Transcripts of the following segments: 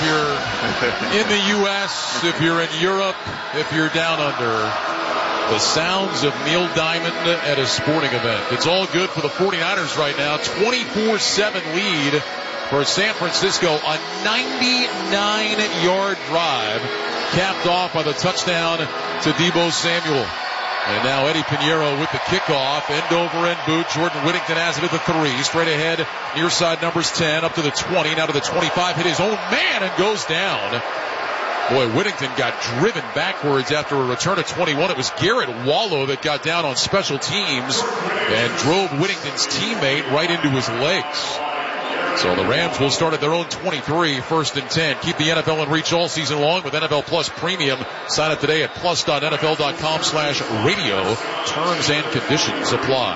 you're in the U.S., if you're in Europe, if you're down under. The sounds of Neil Diamond at a sporting event. It's all good for the 49ers right now. 24-7 lead for San Francisco. A 99-yard drive capped off by the touchdown to Deebo Samuel. And now Eddie Pinheiro with the kickoff. End over end boot. Jordan Whittington has it at the 3. Straight ahead. Near side numbers 10 up to the 20. Now to the 25. Hit his own man and goes down. Boy, Whittington got driven backwards after a return of 21. It was Garrett Wallow that got down on special teams and drove Whittington's teammate right into his legs. So the Rams will start at their own 23, 1st and 10. Keep the NFL in reach all season long with NFL Plus Premium. Sign up today at plus.nfl.com/radio. Terms and conditions apply.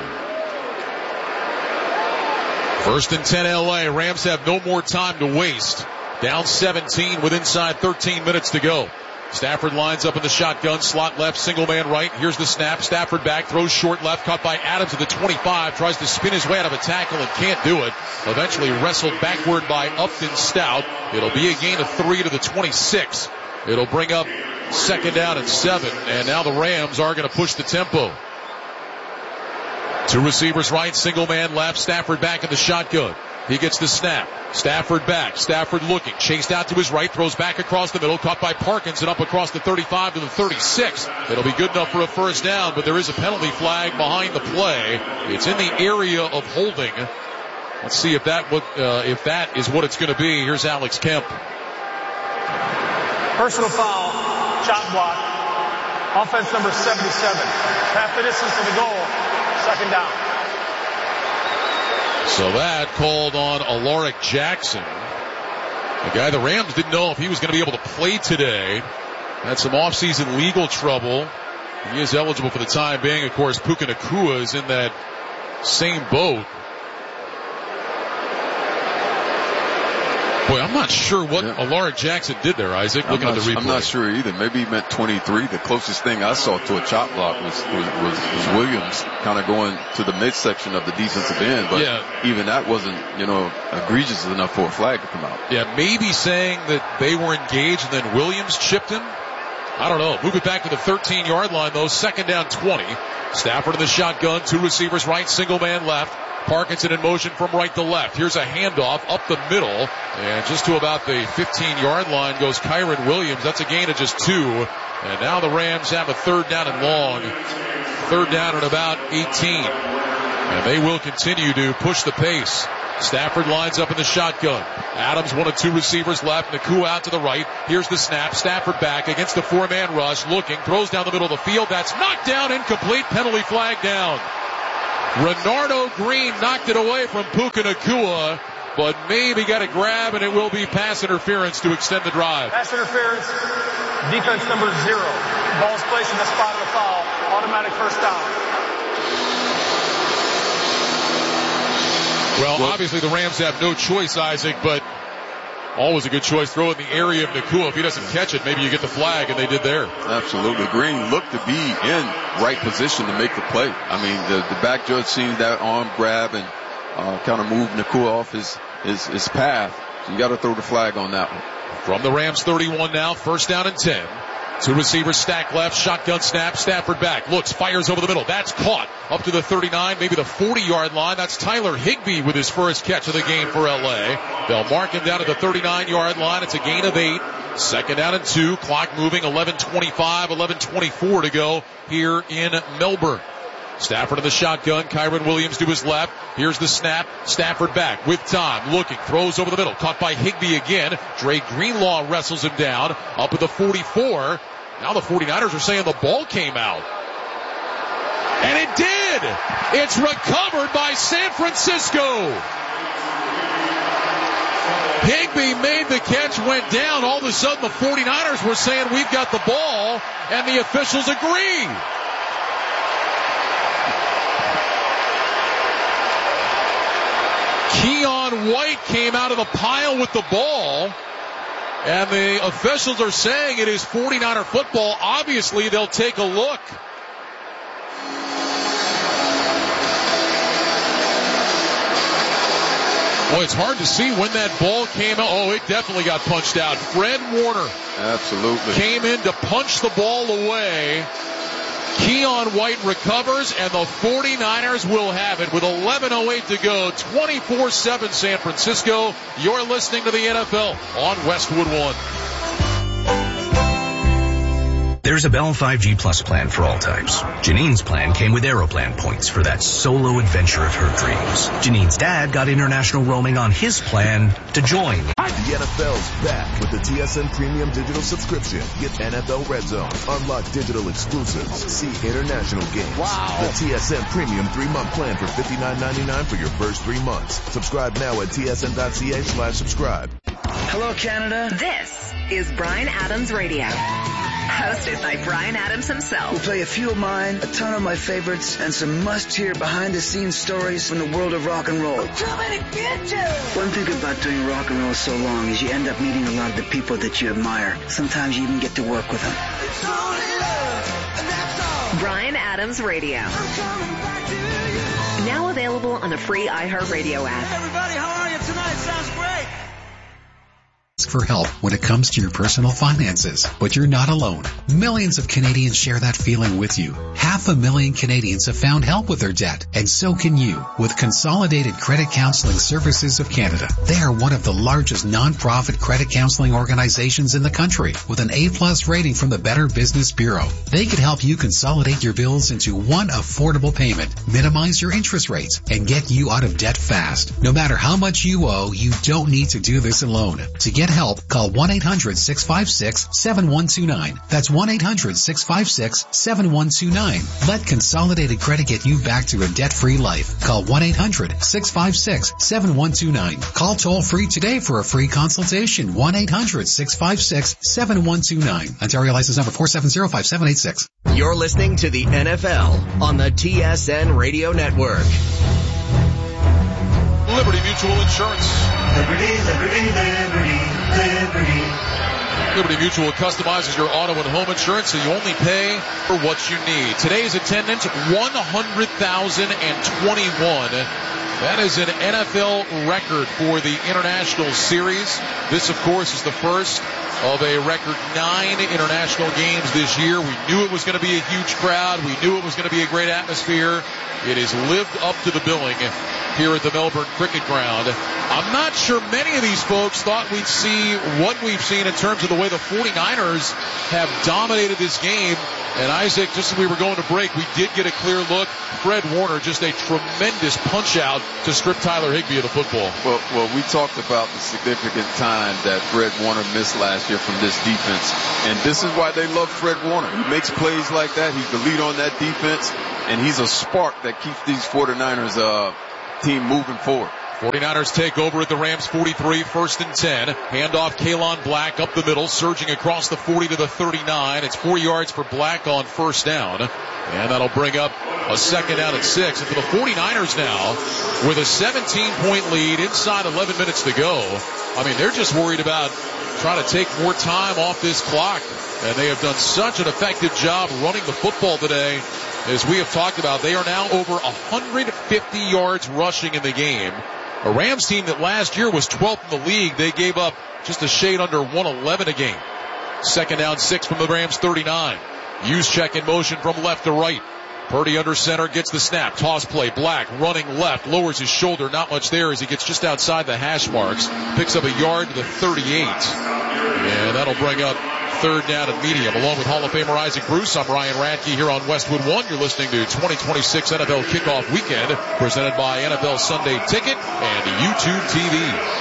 1st and 10 LA. Rams have no more time to waste. Down 17 with inside 13 minutes to go. Stafford lines up in the shotgun, slot left, single man right. Here's the snap. Stafford back, throws short left, caught by Adams at the 25. Tries to spin his way out of a tackle and can't do it. Eventually wrestled backward by Upton Stout. It'll be a gain of 3 to the 26. It'll bring up 2nd down and 7. And now the Rams are going to push the tempo. 2 receivers right, single man left. Stafford back in the shotgun. He gets the snap. Stafford back. Stafford looking. Chased out to his right. Throws back across the middle. Caught by Parkins and up across the 35 to the 36. It'll be good enough for a 1st down, but there is a penalty flag behind the play. It's in the area of holding. Let's see if that is what it's going to be. Here's Alex Kemp. Personal foul. Chop block. Offense number 77. Half the distance to the goal. 2nd down. So that called on Alaric Jackson, a guy the Rams didn't know if he was going to be able to play today. Had some offseason legal trouble. He is eligible for the time being. Of course, Puka Nacua is in that same boat. Boy, I'm not sure what Alaric Jackson did there, Isaac, looking at the replay. I'm not sure either. Maybe he meant 23. The closest thing I saw to a chop block was Williams kind of going to the midsection of the defensive end. But even that wasn't, egregious enough for a flag to come out. Yeah, maybe saying that they were engaged and then Williams chipped him. I don't know. Move it back to the 13-yard line, though. 2nd down 20. Stafford in the shotgun. 2 receivers right, single man left. Parkinson in motion from right to left. Here's a handoff up the middle. And just to about the 15-yard line goes Kyren Williams. That's a gain of just 2. And now the Rams have a 3rd down and long. 3rd down at about 18. And they will continue to push the pace. Stafford lines up in the shotgun. Adams, 1 of 2 receivers left. Nacua out to the right. Here's the snap. Stafford back against the 4-man rush. Looking. Throws down the middle of the field. That's knocked down. Incomplete. Penalty flag down. Renardo Green knocked it away from Puka Nacua, but maybe got a grab, and it will be pass interference to extend the drive. Pass interference, defense number 0. Ball's placed in the spot of the foul. Automatic 1st down. Well, obviously the Rams have no choice, Isaac, but always a good choice. Throw in the area of Nacua. If he doesn't catch it, maybe you get the flag, and they did there. Absolutely. Green looked to be in right position to make the play. I mean, the back judge seen that arm grab and kind of move Nacua off his path. So you got to throw the flag on that one. From the Rams 31 now, 1st down and 10. 2 receivers stack left, shotgun snap, Stafford back, looks, fires over the middle. That's caught up to the 39, maybe the 40-yard line. That's Tyler Higbee with his first catch of the game for LA. They'll mark him down at the 39-yard line. It's a gain of 8. 2nd down and 2. Clock moving, 11:25, 11:24 to go here in Melbourne. Stafford in the shotgun. Kyren Williams to his left. Here's the snap. Stafford back with time. Looking. Throws over the middle. Caught by Higbee again. Dre Greenlaw wrestles him down. Up at the 44. Now the 49ers are saying the ball came out. And it did. It's recovered by San Francisco. Higbee made the catch, went down. All of a sudden the 49ers were saying we've got the ball. And the officials agree. Keon White came out of the pile with the ball, and the officials are saying it is 49er football. Obviously, they'll take a look. Boy, it's hard to see when that ball came out. Oh, it definitely got punched out. Fred Warner. Absolutely. Came in to punch the ball away. Keon White recovers, and the 49ers will have it with 11:08 to go. 24-7 San Francisco. You're listening to the NFL on Westwood One. There's a Bell 5G Plus plan for all types. Janine's plan came with Aeroplan points for that solo adventure of her dreams. Janine's dad got international roaming on his plan to join. The NFL's back with the TSN Premium Digital Subscription. Get NFL Red Zone, unlock digital exclusives, see international games. Wow. The TSN Premium 3-month plan for $59.99 for your first 3 months. Subscribe now at tsn.ca/subscribe. Hello, Canada. This is Bryan Adams Radio. Hosted by Bryan Adams himself. We'll play a few of mine, a ton of my favorites, and some must-hear behind-the-scenes stories from the world of rock and roll. One thing about doing rock and roll so long is you end up meeting a lot of the people that you admire. Sometimes you even get to work with them. Bryan Adams Radio. Now available on the free iHeartRadio app. Everybody, how are you tonight? Sounds great. For help when it comes to your personal finances, but you're not alone. Millions of Canadians share that feeling with you. 500,000 Canadians have found help with their debt, and so can you with Consolidated Credit Counseling Services of Canada. They are one of the largest non-profit credit counseling organizations in the country with an A+ rating from the Better Business Bureau. They could help you consolidate your bills into one affordable payment, minimize your interest rates, and get you out of debt fast. No matter how much you owe, you don't need to do this alone. To get help, call 1-800-656-7129. That's 1-800-656-7129. Let Consolidated Credit get you back to a debt-free life. Call 1-800-656-7129. Call toll-free today for a free consultation. 1-800-656-7129. Ontario license number 4705786. You're listening to the NFL on the TSN Radio Network. Liberty Mutual Insurance. Liberty, liberty, liberty, liberty. Liberty Mutual customizes your auto and home insurance so you only pay for what you need. Today's attendance, 100,021. That is an NFL record for the International Series. This, of course, is the first of a record 9 international games this year. We knew it was going to be a huge crowd. We knew it was going to be a great atmosphere. It has lived up to the billing here at the Melbourne Cricket Ground. I'm not sure many of these folks thought we'd see what we've seen in terms of the way the 49ers have dominated this game. And Isaac, just as we were going to break, we did get a clear look. Fred Warner, just a tremendous punch-out to strip Tyler Higbee of the football. Well, we talked about the significant time that Fred Warner missed last year from this defense. And this is why they love Fred Warner. He makes plays like that. He's the lead on that defense. And he's a spark that keeps these 49ers team moving forward. 49ers take over at the Rams 43, 1st and 10. Handoff Kalon Black up the middle, surging across the 40 to the 39. It's 4 yards for Black on first down. And that'll bring up a second down at 6. And for the 49ers now, with a 17-point lead inside 11 minutes to go, I mean, they're just worried about trying to take more time off this clock. And they have done such an effective job running the football today. As we have talked about, they are now over 150 yards rushing in the game. A Rams team that last year was 12th in the league, they gave up just a shade under 111 a game. Second down 6 from the Rams 39. Juszczyk in motion from left to right. Purdy under center, gets the snap. Toss play, Black running left, lowers his shoulder, not much there as he gets just outside the hash marks. Picks up a yard to the 38. And that'll bring up third down and medium. Along with Hall of Famer Isaac Bruce, I'm Ryan Radke here on Westwood One. You're listening to 2026 NFL Kickoff Weekend, presented by NFL Sunday Ticket and YouTube TV.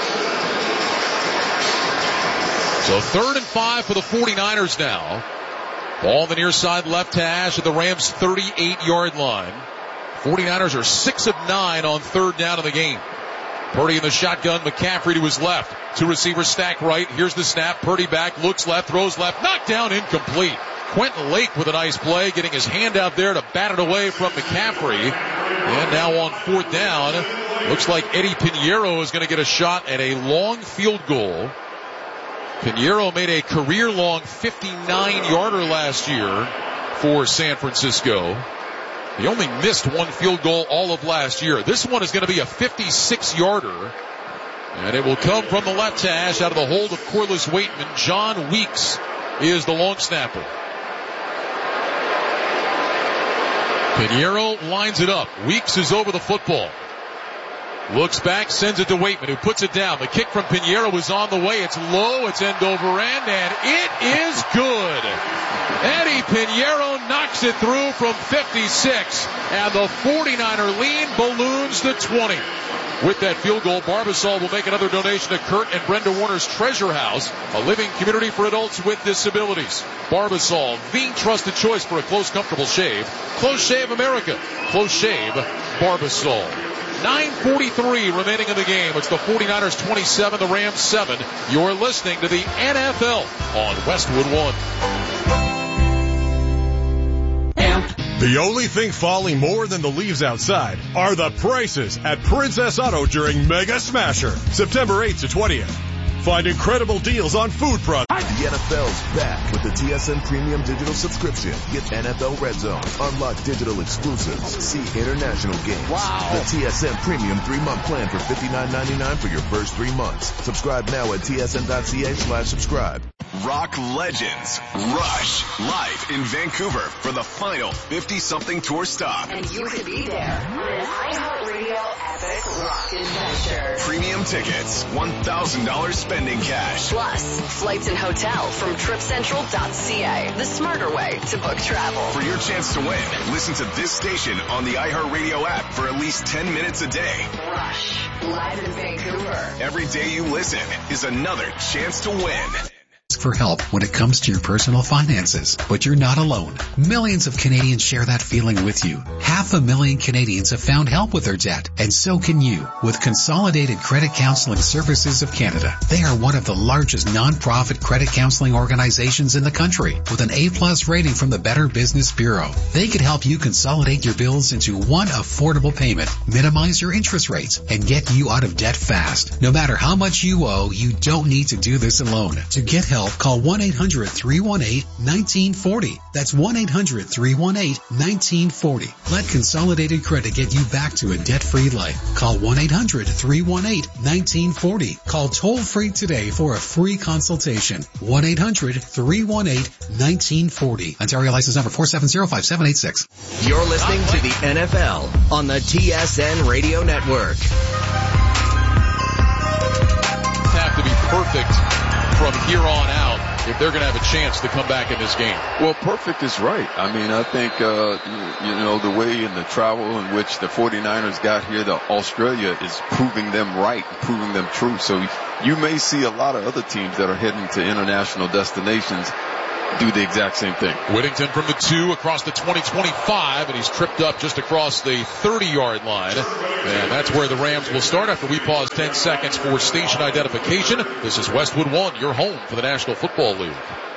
So 3rd and 5 for the 49ers now. Ball on the near side left hash at the Rams' 38-yard line. 49ers are 6 of 9 on third down in the game. Purdy in the shotgun, McCaffrey to his left. 2 receivers stack right. Here's the snap. Purdy back, looks left, throws left, knocked down, incomplete. Quentin Lake with a nice play, getting his hand out there to bat it away from McCaffrey. And now on 4th down, looks like Eddie Pinheiro is going to get a shot at a long field goal. Pinheiro made a career-long 59-yarder last year for San Francisco. He only missed 1 field goal all of last year. This one is going to be a 56-yarder. And it will come from the left hash out of the hold of Corliss Waitman. John Weeks is the long snapper. Pinheiro lines it up. Weeks is over the football. Looks back, sends it to Waitman, who puts it down. The kick from Pinheiro is on the way. It's low, it's end over end, and it is good. Eddie Pinheiro knocks it through from 56, and the 49er lead balloons to 20. With that field goal, Barbasol will make another donation to Kurt and Brenda Warner's Treasure House, a living community for adults with disabilities. Barbasol, the trusted choice for a close, comfortable shave. Close Shave America. Close Shave Barbasol. 9:43 remaining in the game. It's the 49ers 27, the Rams 7. You're listening to the NFL on Westwood One. The only thing falling more than the leaves outside are the prices at Princess Auto during Mega Smasher, September 8th to 20th. Find incredible deals on food products. The NFL's back with the TSN Premium Digital Subscription. Get NFL Red Zone, unlock digital exclusives, see international games. Wow. The TSN Premium 3-month plan for $59.99 for your first 3 months. Subscribe now at tsn.ca/subscribe. Rock legends Rush live in Vancouver for the final 50-something tour stop. And you could be there on an iHeartRadio epic rock adventure. Premium tickets, $1,000 spending cash. Plus, flights and hotel from tripcentral.ca. The smarter way to book travel. For your chance to win, listen to this station on the iHeartRadio app for at least 10 minutes a day. Rush, live in Vancouver. Every day you listen is another chance to win. For help when it comes to your personal finances, but you're not alone. Millions of Canadians share that feeling with you. 500,000 Canadians have found help with their debt, and so can you with Consolidated Credit Counseling Services of Canada. They are one of the largest non-profit credit counseling organizations in the country with an A+ rating from the Better Business Bureau. They could help you consolidate your bills into one affordable payment, minimize your interest rates, and get you out of debt fast. No matter how much you owe, you don't need to do this alone. To get help, call 1-800-318-1940. That's 1-800-318-1940. Let Consolidated Credit get you back to a debt-free life. Call 1-800-318-1940. Call toll-free today for a free consultation. 1-800-318-1940. Ontario license number 4705786. You're listening to the NFL on the TSN Radio Network. Have to be perfect from here on out if they're going to have a chance to come back in this game. Well, perfect is right. I mean, I think, the way in the travel in which the 49ers got here to Australia is proving them right, proving them true. So you may see a lot of other teams that are heading to international destinations do the exact same thing. Whittington from the 2 across the 20-25, and he's tripped up just across the 30-yard line. And that's where the Rams will start after we pause 10 seconds for station identification. This is Westwood One, your home for the National Football League.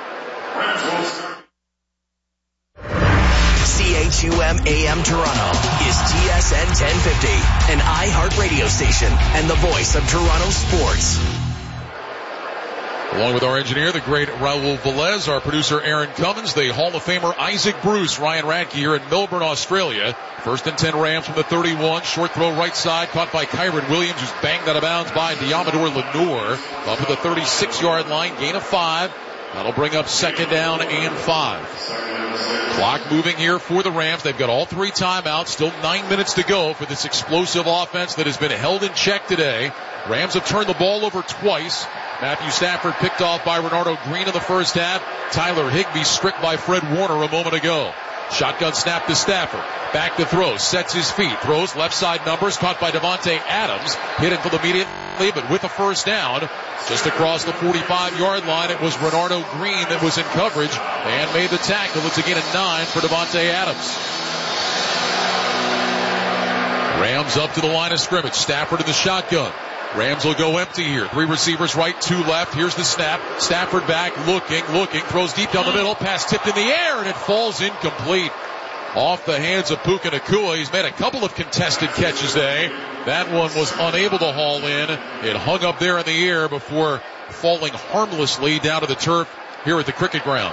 CHUM AM Toronto is TSN 1050, an iHeart radio station and the voice of Toronto sports. Along with our engineer, the great Raul Velez, our producer Aaron Cummins, the Hall of Famer Isaac Bruce, Ryan Radke here in Melbourne, Australia. 1st and 10 Rams from the 31. Short throw right side, caught by Kyron Williams, who's banged out of bounds by Diamador Lenoir. Up at the 36-yard line, gain of 5. That'll bring up 2nd down and 5. Clock moving here for the Rams. They've got all 3 timeouts. Still 9 minutes to go for this explosive offense that has been held in check today. Rams have turned the ball over twice. Matthew Stafford picked off by Renardo Green in the first half. Tyler Higbee stripped by Fred Warner a moment ago. Shotgun snap to Stafford. Back to throw. Sets his feet. Throws left side numbers. Caught by Devontae Adams. Hit it for the immediately, but with a first down. Just across the 45-yard line, it was Renardo Green that was in coverage and made the tackle. It's a gain of 9 for Devontae Adams. Rams up to the line of scrimmage. Stafford in the shotgun. Rams will go empty here. 3 receivers right, 2 left. Here's the snap. Stafford back, looking, throws deep down the middle. Pass tipped in the air, and it falls incomplete. Off the hands of Puka Nacua. He's made a couple of contested catches today. That one was unable to haul in. It hung up there in the air before falling harmlessly down to the turf here at the cricket ground.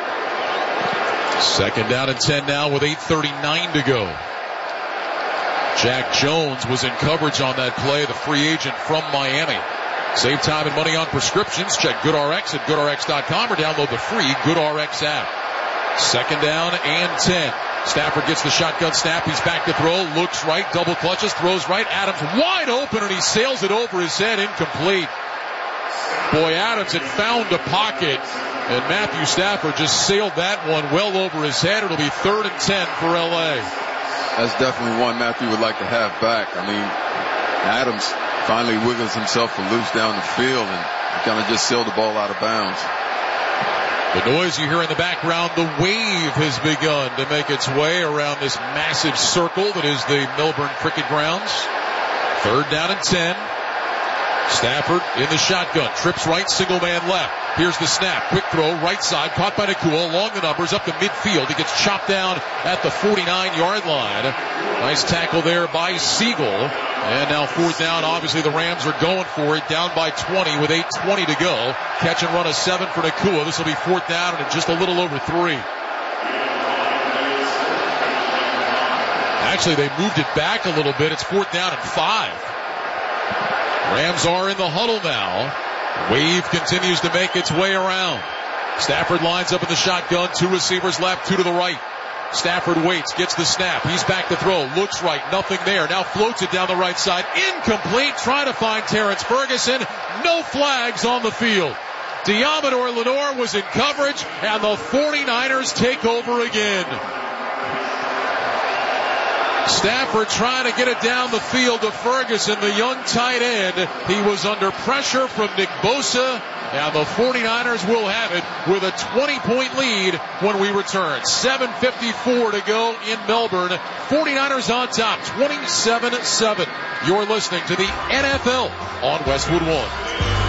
2nd down and 10 now with 8:39 to go. Jack Jones was in coverage on that play, the free agent from Miami. Save time and money on prescriptions. Check GoodRx at GoodRx.com or download the free GoodRx app. 2nd down and 10. Stafford gets the shotgun snap. He's back to throw. Looks right. Double clutches. Throws right. Adams wide open and he sails it over his head. Incomplete. Boy, Adams had found a pocket and Matthew Stafford just sailed that one well over his head. It'll be 3rd and 10 for LA. That's definitely one Matthew would like to have back. I mean, Adams finally wiggles himself loose down the field and kind of just sailed the ball out of bounds. The noise you hear in the background, the wave has begun to make its way around this massive circle that is the Melbourne Cricket Grounds. 3rd down and 10. Stafford in the shotgun. Trips right, single man left. Here's the snap. Quick throw, right side, caught by Nakua, along the numbers, up to midfield. He gets chopped down at the 49-yard line. Nice tackle there by Siegel. And now 4th down. Obviously the Rams are going for it, down by 20 with 8:20 to go. Catch and run a 7 for Nakua. This will be 4th down and just a little over 3. Actually, they moved it back a little bit. It's 4th down and 5. Rams are in the huddle now. Wave continues to make its way around. Stafford lines up in the shotgun. 2 receivers left, 2 to the right. Stafford waits, gets the snap. He's back to throw. Looks right, nothing there. Now floats it down the right side. Incomplete. Trying to find Terrence Ferguson. No flags on the field. Diamador Lenore was in coverage, and the 49ers take over again. Stafford trying to get it down the field to Ferguson, the young tight end. He was under pressure from Nick Bosa, and the 49ers will have it with a 20-point lead when we return. 7:54 to go in Melbourne. 49ers on top, 27-7. You're listening to the NFL on Westwood One.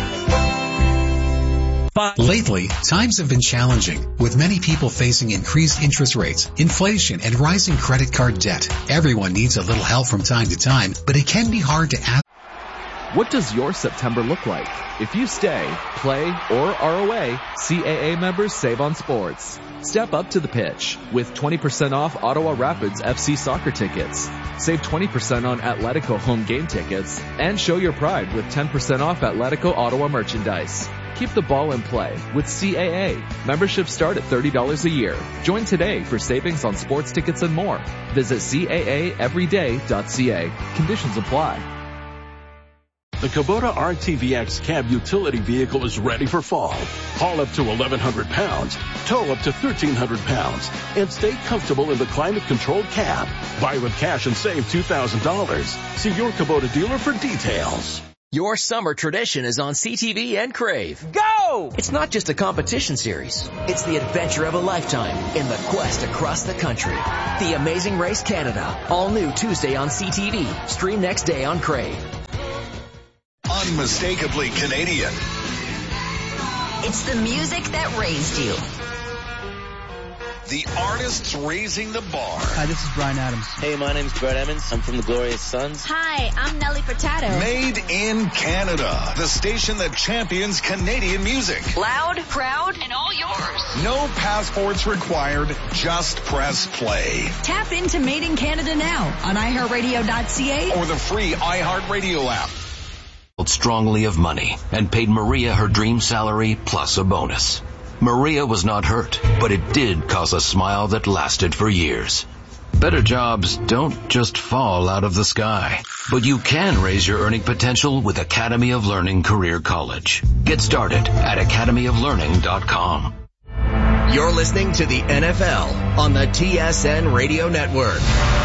Lately, times have been challenging, with many people facing increased interest rates, inflation, and rising credit card debt. Everyone needs a little help from time to time, but it can be hard to ask. What does your September look like? If you stay, play, or are away, CAA members save on sports. Step up to the pitch with 20% off Ottawa Rapids FC soccer tickets. Save 20% on Atletico home game tickets and show your pride with 10% off Atletico Ottawa merchandise. Keep the ball in play with CAA. Memberships start at $30 a year. Join today for savings on sports tickets and more. Visit CAAeveryday.ca. Conditions apply. The Kubota RTVX cab utility vehicle is ready for fall. Haul up to 1,100 pounds, tow up to 1,300 pounds, and stay comfortable in the climate-controlled cab. Buy with cash and save $2,000. See your Kubota dealer for details. Your summer tradition is on CTV and Crave. Go! It's not just a competition series. It's the adventure of a lifetime in the quest across the country. The Amazing Race Canada. All new Tuesday on CTV. Stream next day on Crave. Unmistakably Canadian. It's the music that raised you. The artists raising the bar. Hi, this is Bryan Adams. Hey, my name's Brett Emmons. I'm from the Glorious Sons. Hi, I'm Nelly Furtado. Made in Canada. The station that champions Canadian music. Loud, proud, and all yours. No passports required. Just press play. Tap into Made in Canada now on iHeartRadio.ca or the free iHeartRadio app. Strongly of money and paid Maria her dream salary plus a bonus. Maria was not hurt, but it did cause a smile that lasted for years. Better jobs don't just fall out of the sky, but you can raise your earning potential with Academy of Learning Career College. Get started at academyoflearning.com. You're listening to the NFL on the TSN Radio Network.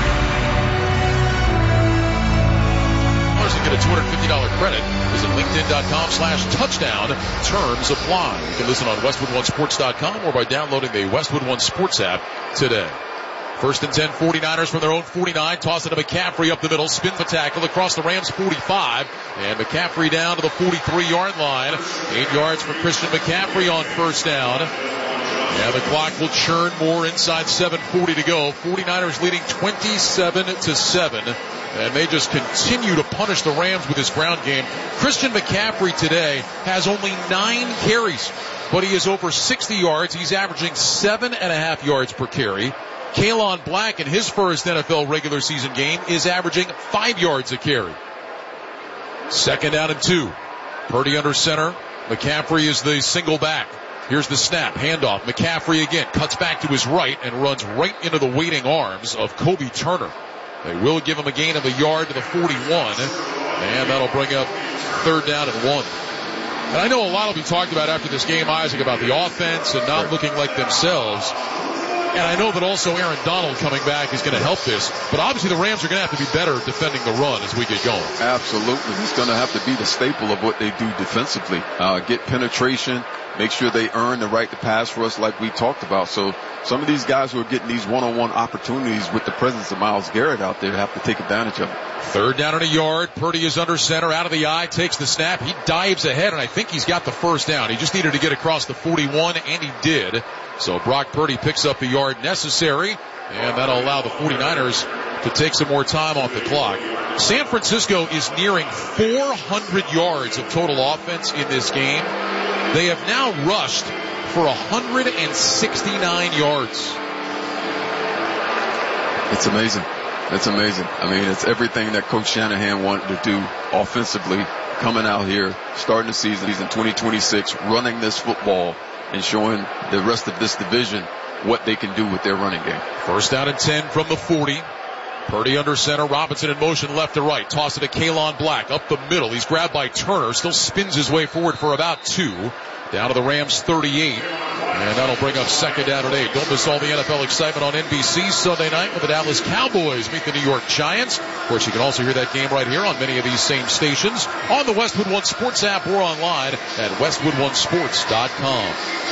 And get a $250 credit. Visit LinkedIn.com/touchdown. Terms apply. You can listen on WestwoodOneSports.com or by downloading the Westwood One Sports app today. 1st and 10, 49ers from their own 49. Toss it to McCaffrey up the middle. Spin the tackle across the Rams 45. And McCaffrey down to the 43-yard line. 8 yards for Christian McCaffrey on 1st down. And the clock will churn more inside 7:40 to go. 49ers leading 27-7. And they just continue to punish the Rams with this ground game. Christian McCaffrey today has only 9 carries, but he is over 60 yards. He's averaging 7.5 yards per carry. Kalon Black in his first NFL regular season game is averaging 5 yards a carry. 2nd down and 2. Purdy under center. McCaffrey is the single back. Here's the snap. Handoff. McCaffrey again cuts back to his right and runs right into the waiting arms of Kobe Turner. They will give him a gain of a yard to the 41. And that'll bring up 3rd down and 1. And I know a lot will be talked about after this game, Isaac, about the offense and not looking like themselves. And I know that also Aaron Donald coming back is going to help this. But obviously the Rams are going to have to be better defending the run as we get going. Absolutely. It's going to have to be the staple of what they do defensively. Get penetration, make sure they earn the right to pass for us like we talked about. So some of these guys who are getting these one-on-one opportunities with the presence of Myles Garrett out there have to take advantage of it. 3rd down and a yard. Purdy is under center, out of the eye, takes the snap. He dives ahead, and I think he's got the 1st down. He just needed to get across the 41, and he did. So Brock Purdy picks up the yard necessary, and that'll allow the 49ers to take some more time off the clock. San Francisco is nearing 400 yards of total offense in this game. They have now rushed for 169 yards. It's amazing. It's amazing. I mean, it's everything that Coach Shanahan wanted to do offensively, coming out here, starting the season 2026, running this football and showing the rest of this division what they can do with their running game. 1st down and 10 from the 40. Purdy under center. Robinson in motion left to right. Toss it to Kalon Black up the middle. He's grabbed by Turner. Still spins his way forward for about 2. Down to the Rams 38. And that'll bring up 2nd down and 8. Don't miss all the NFL excitement on NBC Sunday night when the Dallas Cowboys meet the New York Giants. Of course, you can also hear that game right here on many of these same stations on the Westwood One Sports app or online at westwoodonesports.com.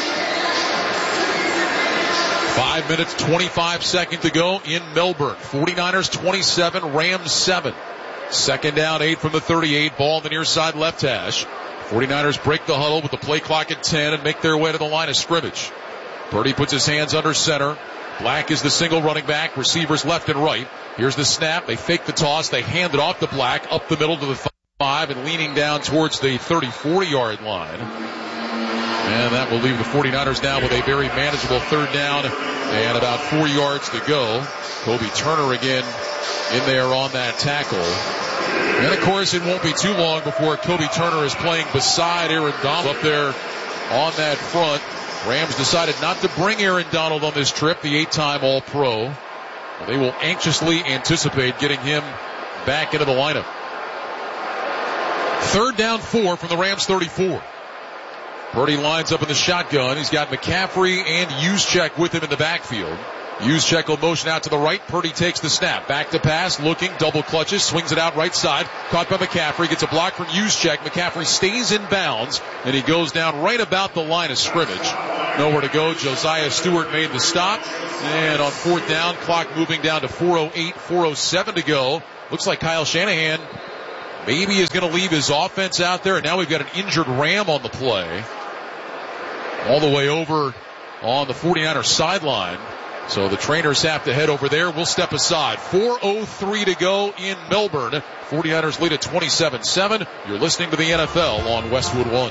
5 minutes, 25 seconds to go in Melbourne. 49ers 27, Rams 7. 2nd down, 8 from the 38. Ball on the near side left hash. 49ers break the huddle with the play clock at 10 and make their way to the line of scrimmage. Purdy puts his hands under center. Black is the single running back. Receivers left and right. Here's the snap. They fake the toss. They hand it off to Black up the middle to the 5 and leaning down towards the 30-40 yard line. And that will leave the 49ers now with a very manageable 3rd down and about 4 yards to go. Kobe Turner again in there on that tackle. And of course, it won't be too long before Kobe Turner is playing beside Aaron Donald up there on that front. Rams decided not to bring Aaron Donald on this trip, the 8-time All-Pro. They will anxiously anticipate getting him back into the lineup. 3rd down 4 from the Rams 34. Purdy lines up in the shotgun. He's got McCaffrey and Juszczyk with him in the backfield. Juszczyk will motion out to the right. Purdy takes the snap. Back to pass. Looking. Double clutches. Swings it out right side. Caught by McCaffrey. Gets a block from Juszczyk. McCaffrey stays in bounds. And he goes down right about the line of scrimmage. Nowhere to go. Josiah Stewart made the stop. And on 4th down, clock moving down to 4:08, 4:07 to go. Looks like Kyle Shanahan maybe is going to leave his offense out there. And now we've got an injured Ram on the play. All the way over on the 49ers sideline. So the trainers have to head over there. We'll step aside. 4:03 to go in Melbourne. 49ers lead at 27-7. You're listening to the NFL on Westwood One.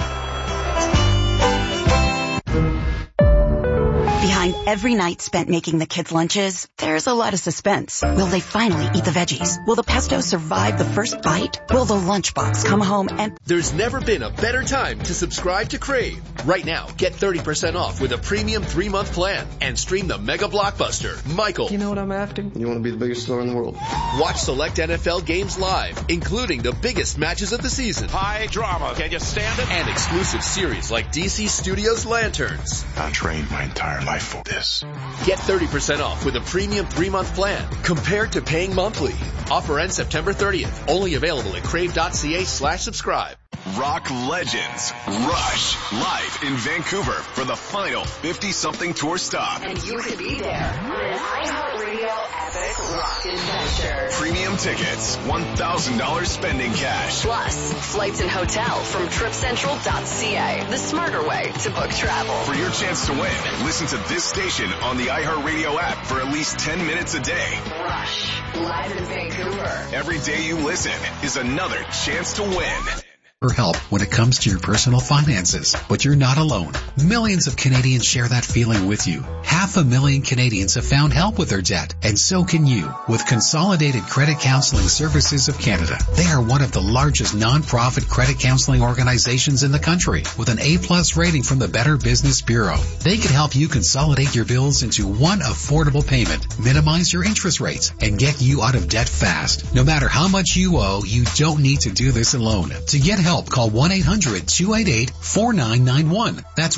Behind every night spent making the kids' lunches, there's a lot of suspense. Will they finally eat the veggies? Will the pesto survive the first bite? Will the lunchbox come home and... There's never been a better time to subscribe to Crave. Right now, get 30% off with a premium 3-month plan and stream the mega blockbuster, Michael. You know what I'm after? You want to be the biggest star in the world. Watch select NFL games live, including the biggest matches of the season. High drama. Can you stand it? And exclusive series like DC Studios Lanterns. I trained my entire life for this. Get 30% off with a premium 3-month plan compared to paying monthly. Offer ends September 30th. Only available at crave.ca/subscribe. Rock Legends Rush live in Vancouver for the final 50-something tour stop. And you could be there on an iHeartRadio Epic Rock Adventure. Premium tickets, $1,000 spending cash. Plus, flights and hotel from tripcentral.ca. The smarter way to book travel. For your chance to win, listen to this station on the iHeartRadio app for at least 10 minutes a day. Rush, live in Vancouver. Every day you listen is another chance to win. For help when it comes to your personal finances, but you're not alone. Millions of Canadians share that feeling with you. 500,000 Canadians have found help with their debt, and so can you with Consolidated Credit Counseling Services of Canada. They are one of the largest non-profit credit counseling organizations in the country with an A+ rating from the Better Business Bureau. They can help you consolidate your bills into one affordable payment, minimize your interest rates, and get you out of debt fast. No matter how much you owe, you don't need to do this alone. To get help, call 1-800-288-4991. That's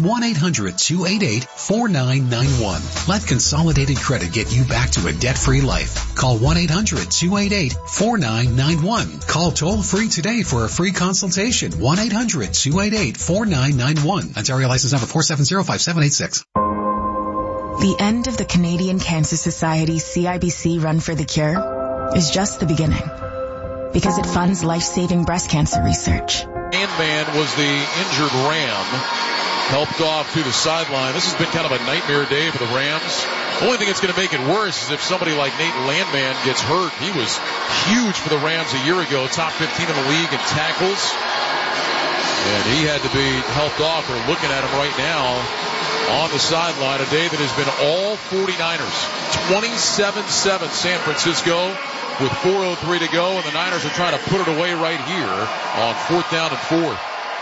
1-800-288-4991. Let Consolidated Credit get you back to a debt-free life. Call 1-800-288-4991. Call toll-free today for a free consultation. 1-800-288-4991. Ontario license number 4705786. The end of the Canadian Cancer Society CIBC Run for the Cure is just the beginning, because it funds life-saving breast cancer research. Man was the injured Ram, helped off to the sideline. This has been kind of a nightmare day for the Rams. The only thing that's going to make it worse is if somebody like Nate Landman gets hurt. He was huge for the Rams a year ago, top 15 in the league in tackles. And he had to be helped off. They're looking at him right now on the sideline. A day that has been all 49ers. 27-7 San Francisco with 4:03 to go, and the Niners are trying to put it away right here on 4th down and 4.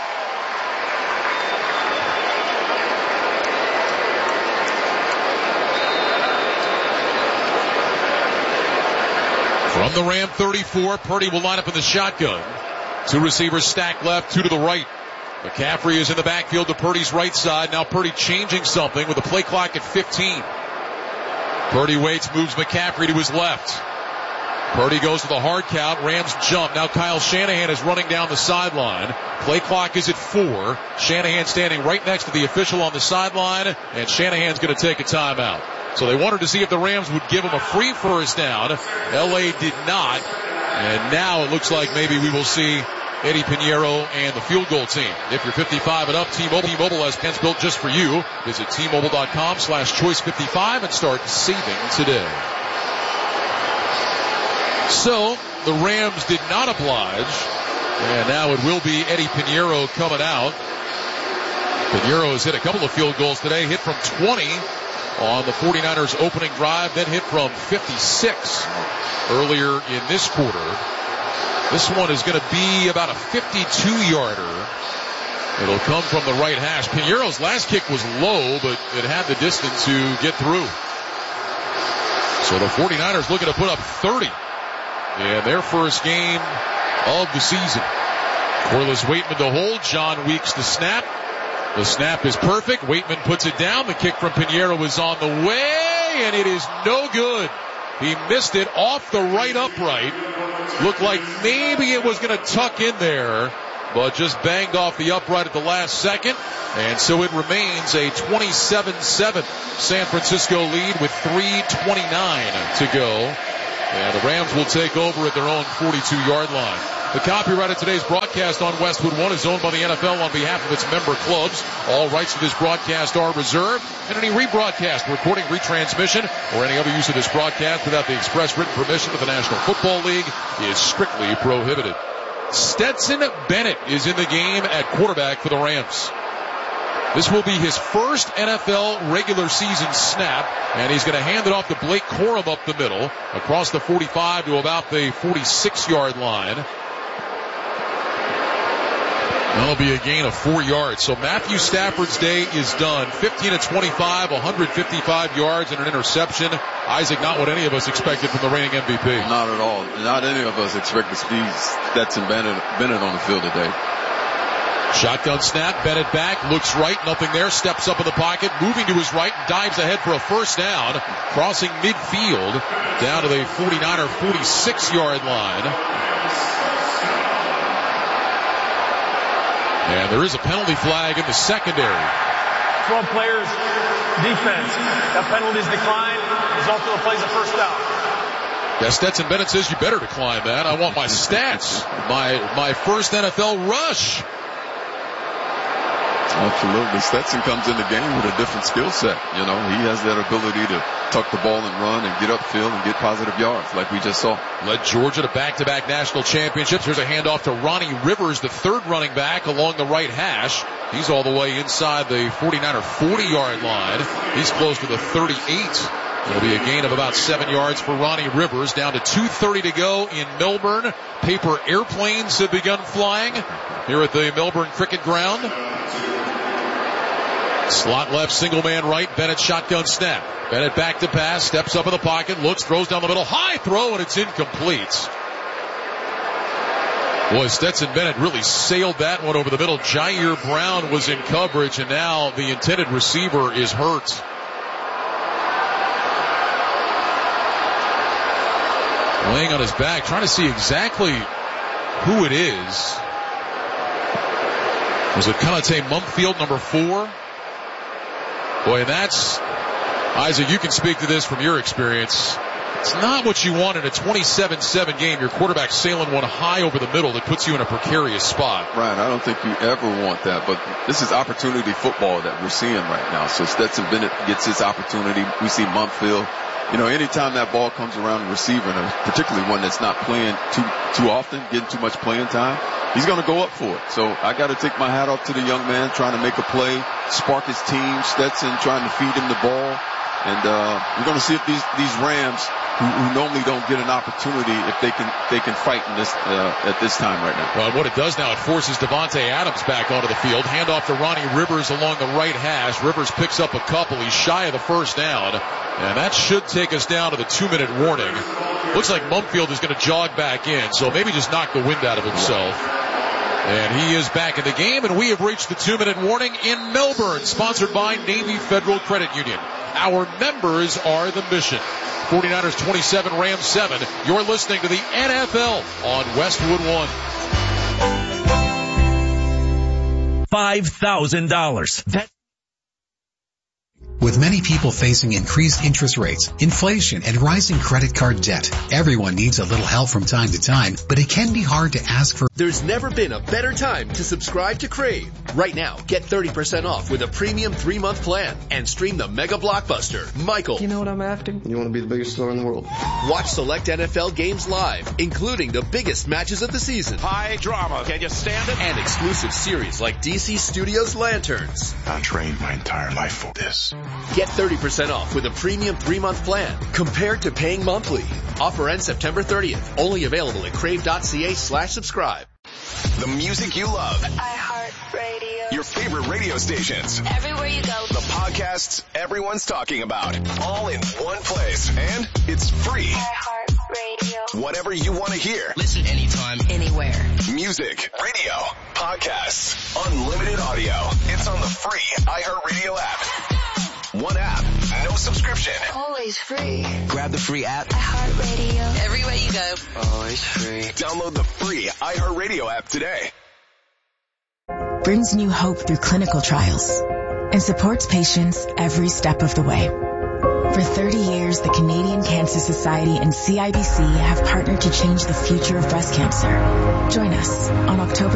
From the Ram 34, Purdy will line up in the shotgun. Two receivers stacked left, two to the right. McCaffrey is in the backfield to Purdy's right side. Now Purdy changing something with the play clock at 15. Purdy waits, moves McCaffrey to his left. Purdy goes to the hard count. Rams jump. Now Kyle Shanahan is running down the sideline. Play clock is at 4. Shanahan standing right next to the official on the sideline, and Shanahan's going to take a timeout. So they wanted to see if the Rams would give him a free first down. LA did not. And now it looks like maybe we will see Eddie Pinheiro and the field goal team. If you're 55 and up, T-Mobile has pens built just for you. Visit T-Mobile.com/choice55 and start saving today. So the Rams did not oblige, and now it will be Eddie Pinheiro coming out. Pinheiro has hit a couple of field goals today, hit from 20 on the 49ers opening drive, then hit from 56 earlier in this quarter. This one is going to be about a 52-yarder. It'll come from the right hash. Pinheiro's last kick was low, but it had the distance to get through. So the 49ers looking to put up 30 in their first game of the season. Corliss Waitman to hold. John Weeks to snap. The snap is perfect. Waitman puts it down. The kick from Pinheiro is on the way, and it is no good. He missed it off the right upright. Looked like maybe it was going to tuck in there, but just banged off the upright at the last second. And so it remains a 27-7 San Francisco lead with 3:29 to go. And the Rams will take over at their own 42-yard line. The copyright of today's broadcast on Westwood One is owned by the NFL on behalf of its member clubs. All rights to this broadcast are reserved, and any rebroadcast, recording, retransmission, or any other use of this broadcast without the express written permission of the National Football League is strictly prohibited. Stetson Bennett is in the game at quarterback for the Rams. This will be his first NFL regular season snap, and he's going to hand it off to Blake Corum up the middle, across the 45 to about the 46-yard line. That'll be a gain of 4 yards. So Matthew Stafford's day is done. 15 of 25, 155 yards and an interception. Isaac, not what any of us expected from the reigning MVP. Not at all. Not any of us expected to see Stetson Bennett on the field today. Shotgun snap, Bennett back, looks right, nothing there, steps up in the pocket, moving to his right, dives ahead for a first down, crossing midfield, down to the 49er 46-yard line. And there is a penalty flag in the secondary. 12 players, defense. That penalty is declined. Result of the play is a first down. Yeah, Stetson Bennett says you better decline that. I want my stats. My first NFL rush. Absolutely. Stetson comes in the game with a different skill set. You know, he has that ability to tuck the ball and run and get upfield and get positive yards like we just saw. Led Georgia to back-to-back national championships. Here's a handoff to Ronnie Rivers, the third running back along the right hash. He's all the way inside the 49er 40-yard line. He's close to the 38. It'll be a gain of about 7 yards for Ronnie Rivers. Down to 2:30 to go in Melbourne. Paper airplanes have begun flying here at the Melbourne Cricket Ground. Slot left, single man right. Bennett shotgun snap. Bennett back to pass, steps up in the pocket, looks, throws down the middle. High throw, and it's incomplete. Boy, Stetson Bennett really sailed that one over the middle. Jair Brown was in coverage, and now the intended receiver is hurt. Laying on his back, trying to see exactly who it is. Was it Kanate Mumfield, number 4? Boy, and that's, Isaac, you can speak to this from your experience. It's not what you want in a 27-7 game. Your quarterback sailing one high over the middle that puts you in a precarious spot. Right, I don't think you ever want that, but this is opportunity football that we're seeing right now. So Stetson Bennett gets his opportunity. We see Mumfield. You know, anytime that ball comes around a receiver, and particularly one that's not playing too often, getting too much playing time, he's going to go up for it. So I got to take my hat off to the young man trying to make a play, spark his team. Stetson trying to feed him the ball. And we're going to see if these Rams, who normally don't get an opportunity, if they can fight in this at this time right now. Well, what it does now, it forces Devontae Adams back onto the field. Handoff to Ronnie Rivers along the right hash. Rivers picks up a couple. He's shy of the first down. And that should take us down to the 2-minute warning. Looks like Mumfield is going to jog back in, so maybe just knock the wind out of himself. And he is back in the game, and we have reached the 2-minute warning in Melbourne, sponsored by Navy Federal Credit Union. Our members are the mission. 49ers 27, Rams 7. You're listening to the NFL on Westwood One. $5,000. With many people facing increased interest rates, inflation, and rising credit card debt, everyone needs a little help from time to time, but it can be hard to ask for. There's never been a better time to subscribe to Crave. Right now, get 30% off with a premium 3-month plan and stream the mega blockbuster, Michael. You know what I'm after? You want to be the biggest store in the world. Watch select NFL games live, including the biggest matches of the season. High drama. Can you stand it? And exclusive series like DC Studios Lanterns. I trained my entire life for this. Get 30% off with a premium 3-month plan compared to paying monthly. Offer ends September 30th. Only available at crave.ca/subscribe. The music you love. iHeartRadio. Your favorite radio stations. Everywhere you go. The podcasts everyone's talking about. All in one place. And it's free. iHeartRadio. Whatever you want to hear. Listen anytime, anywhere. Music, radio, podcasts, unlimited audio. It's on the free iHeartRadio app. One app, no subscription. Always free. Grab the free app. iHeartRadio. Everywhere you go. Always free. Download the free iHeartRadio app today. Brings new hope through clinical trials and supports patients every step of the way. For 30 years, the Canadian Cancer Society and CIBC have partnered to change the future of breast cancer. Join us on October